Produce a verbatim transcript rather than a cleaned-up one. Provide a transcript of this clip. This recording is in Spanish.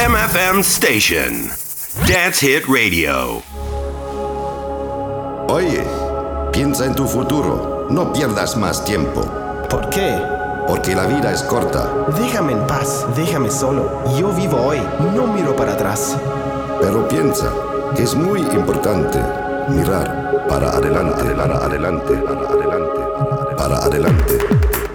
M F M Station. Dance Hit Radio. Oye, piensa en tu futuro. No pierdas más tiempo. ¿Por qué? Porque la vida es corta. Déjame en paz, déjame solo. Yo vivo hoy, no miro para atrás. Pero piensa que es muy importante mirar para adelante, para adelante, para adelante, para adelante. Para adelante.